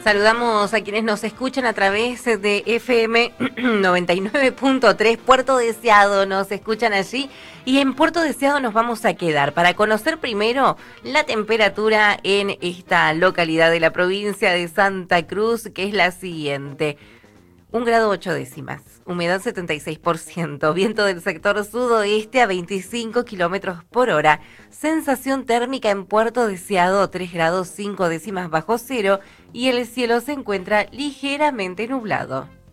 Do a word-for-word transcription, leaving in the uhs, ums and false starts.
Saludamos a quienes nos escuchan a través de F M noventa y nueve punto tres, Puerto Deseado, nos escuchan allí y en Puerto Deseado nos vamos a quedar para conocer primero la temperatura en esta localidad de la provincia de Santa Cruz, que es la siguiente. Un grado ocho décimas, humedad setenta y seis por ciento, viento del sector sudoeste a veinticinco kilómetros por hora, sensación térmica en Puerto Deseado tres grados cinco décimas bajo cero y el cielo se encuentra ligeramente nublado.